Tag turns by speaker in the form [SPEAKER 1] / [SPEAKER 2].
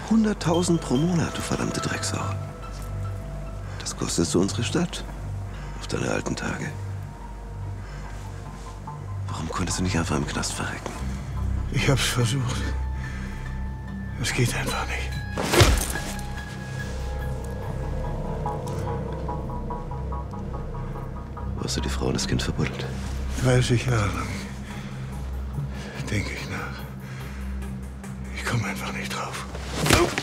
[SPEAKER 1] 100.000 pro Monat, du verdammte Drecksau. Das kostest du unsere Stadt. Auf deine alten Tage. Warum konntest du nicht einfach im Knast verrecken?
[SPEAKER 2] Ich hab's versucht. Es geht einfach nicht.
[SPEAKER 1] Wo hast du die Frau und das Kind verbuddelt?
[SPEAKER 2] 30 Jahre lang denke ich nach. Ich komme einfach nicht drauf.